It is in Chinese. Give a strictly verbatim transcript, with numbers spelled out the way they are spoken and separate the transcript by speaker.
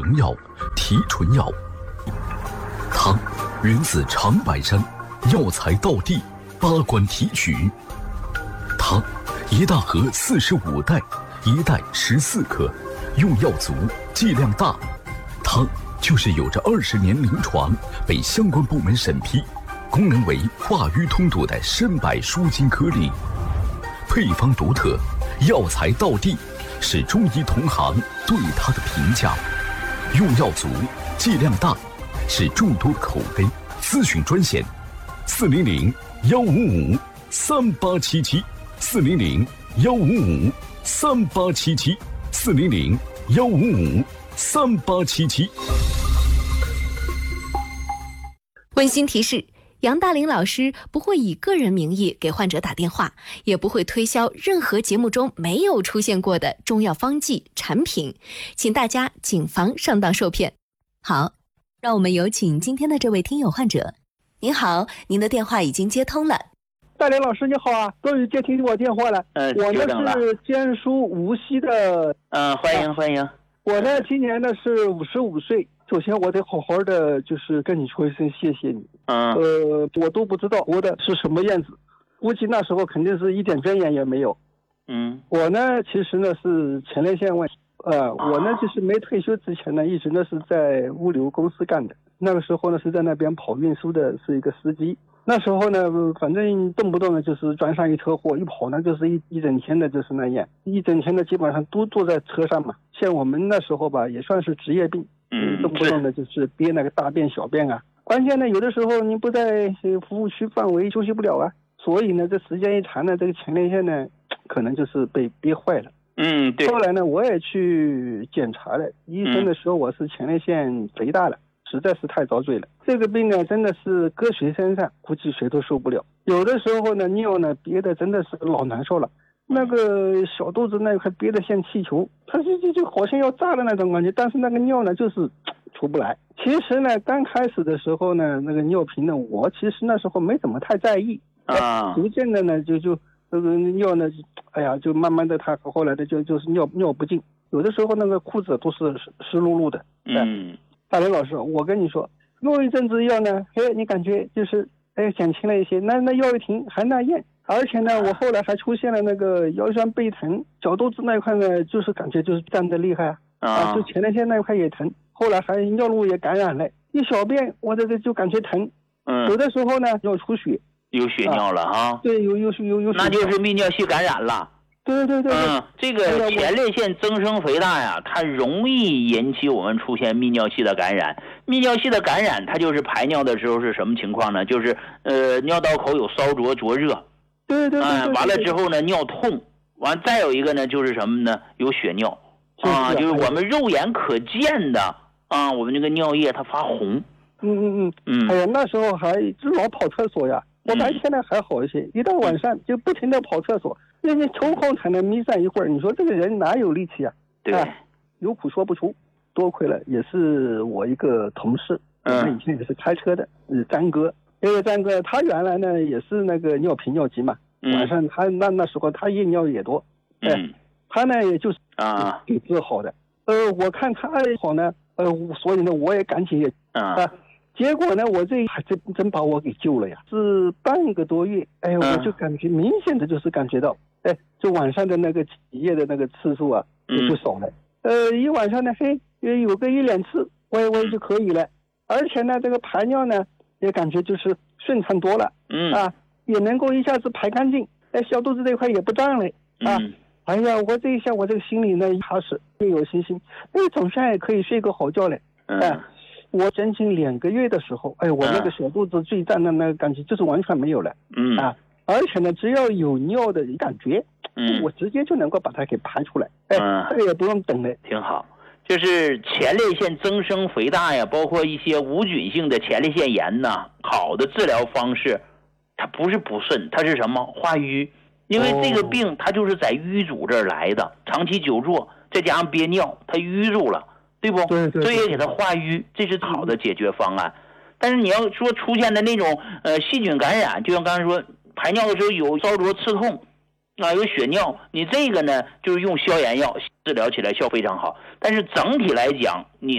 Speaker 1: 成药提纯药。汤源自长白山，药材道地，八关提取。汤一大盒四十五袋，一袋十四克，用药足，剂量大。汤就是有着二十年临床，被相关部门审批，功能为化瘀通堵的参柏舒筋颗粒。配方独特，药材道地，是中医同行对它的评价。用药足，剂量大，是众多口碑。咨询专线：四零零幺五五三八七七，四零零幺五五三八七七，四零零幺五五三八七七。
Speaker 2: 温馨提示：杨大林老师不会以个人名义给患者打电话，也不会推销任何节目中没有出现过的中药方剂产品，请大家谨防上当受骗。好，让我们有请今天的这位听友患者。您好，您的电话已经接通了。
Speaker 3: 大林老师你好啊，终于接听我电话了。
Speaker 4: 嗯，
Speaker 3: 我呢是江苏无锡的。
Speaker 4: 嗯，欢迎欢迎。
Speaker 3: 我呢今年呢是五十五岁。首先我得好好的就是跟你说一声谢谢你。
Speaker 4: 嗯。
Speaker 3: 呃，我都不知道活的是什么样子，估计那时候肯定是一点尊严也没有。
Speaker 4: 嗯。
Speaker 3: 我呢其实呢是前列腺问题。呃，我呢就是没退休之前呢，一直呢是在物流公司干的。那个时候呢是在那边跑运输的，是一个司机。那时候呢，反正动不动呢就是专上一车货，一跑呢就是一一整天的，就是那样，一整天的基本上都坐在车上嘛。像我们那时候吧，也算是职业病，
Speaker 4: 嗯，
Speaker 3: 动不动的就是憋那个大便小便啊。关键呢，有的时候你不在服务区范围休息不了啊，所以呢，这时间一长呢，这个前列腺呢，可能就是被憋坏了。
Speaker 4: 嗯，对。
Speaker 3: 后来呢，我也去检查了，医生的说我是前列腺肥大了。实在是太遭罪了，这个病呢真的是搁谁身上估计谁都受不了。有的时候呢尿呢憋的真的是老难受了，那个小肚子那块憋得像气球，它就就就好像要炸的那种感觉，但是那个尿呢就是出不来。其实呢刚开始的时候呢，那个尿频呢我其实那时候没怎么太在意
Speaker 4: 啊，
Speaker 3: 逐渐的呢就就这个尿呢哎呀就慢慢的它后来的就就是尿尿不尽，有的时候那个裤子都是湿湿漉漉的。
Speaker 4: 嗯，
Speaker 3: 大林老师，我跟你说，用一阵子药呢，哎，你感觉就是哎减轻了一些，那那药一停还那样，而且呢，我后来还出现了那个腰酸背疼，小肚子那一块呢，就是感觉就是胀得厉害啊，啊，就前列腺那一块也疼，后来还尿路也感染了，一小便我这个就感觉疼，
Speaker 4: 嗯，
Speaker 3: 有的时候呢要出血，
Speaker 4: 有血尿了哈、
Speaker 3: 啊，对，有有有有，
Speaker 4: 那就是泌尿系感染了。
Speaker 3: 对对对对，
Speaker 4: 嗯，这个前列腺增生肥大呀，它容易引起我们出现泌尿系的感染。泌尿系的感染，它就是排尿的时候是什么情况呢？就是呃尿道口有烧灼灼热，
Speaker 3: 对对对，
Speaker 4: 啊、嗯，完了之后呢尿痛，完再有一个呢就是什么呢？有血尿啊，就是我们肉眼可见的啊，我们这个尿液它发红。
Speaker 3: 嗯嗯嗯
Speaker 4: 嗯，
Speaker 3: 哎呀，那时候还老跑厕所呀。我白天呢还好一些，一到晚上就不停的跑厕所，那你抽空才能眯上一会儿。你说这个人哪有力气啊？
Speaker 4: 对、
Speaker 3: 啊，有苦说不出。多亏了也是我一个同事，他以前也是开车的，呃，张哥。这个张哥他原来呢也是那个尿频尿急嘛，
Speaker 4: 嗯、
Speaker 3: 晚上他那那时候他夜尿也多，哎、
Speaker 4: 嗯，
Speaker 3: 他呢也就是
Speaker 4: 啊
Speaker 3: 给治好的。呃，我看他好呢，呃，所以呢我也赶紧也
Speaker 4: 啊。
Speaker 3: 啊结果呢，我这还真真把我给救了呀！是半个多月，哎，我就感觉、嗯、明显的就是感觉到，哎，就晚上的那个起夜的那个次数啊，也就少了。嗯、呃，一晚上呢，嘿，有个一两次，我也我也就可以了。而且呢，这个排尿呢，也感觉就是顺畅多了。
Speaker 4: 嗯
Speaker 3: 啊，也能够一下子排干净，哎，小肚子这块也不胀了啊。
Speaker 4: 嗯、
Speaker 3: 哎呀，我这一下我这个心里呢，踏实又有信心，哎，总算也可以睡个好觉了。
Speaker 4: 嗯。
Speaker 3: 啊我将近两个月的时候，哎，我那个小肚子最胀的那个感觉就是完全没有了，
Speaker 4: 嗯
Speaker 3: 啊，而且呢，只要有尿的感觉，
Speaker 4: 嗯，
Speaker 3: 我直接就能够把它给排出来，哎，
Speaker 4: 嗯，
Speaker 3: 这个也不用等了，
Speaker 4: 挺好。就是前列腺增生肥大呀，包括一些无菌性的前列腺炎呐，好的治疗方式，它不是补肾，它是什么？化瘀。因为这个病它就是在瘀阻这儿来的，长期久坐，再加上憋尿，它淤住了。对不？
Speaker 3: 对对，
Speaker 4: 所以给它化瘀，这是好的解决方案。但是你要说出现的那种呃细菌感染，就像刚才说排尿的时候有烧灼刺痛啊，有血尿，你这个呢就是用消炎药治疗起来效非常好。但是整体来讲，你